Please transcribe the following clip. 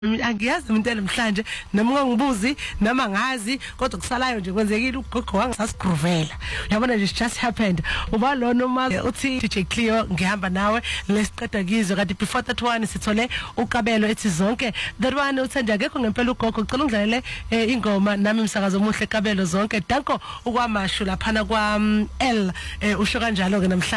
Angiyazi umuntu namhlanje noma ngibuzi noma ngazi kodwa kusalayo nje kwenzekile ugogo wangisasigrovela uyabona nje just happened uba lo noma uthi DJ Cleo ngihamba nawe lesiqeda kizo kanti before that one sithole uqabelo ethi zonke that one uthanda akekho ngempela ugogo ucela ungidlalele ingoma nami umsakazo omuhle qabelo zonke danko ukwamashu laphana kwa L usho kanjalo ke namhlanje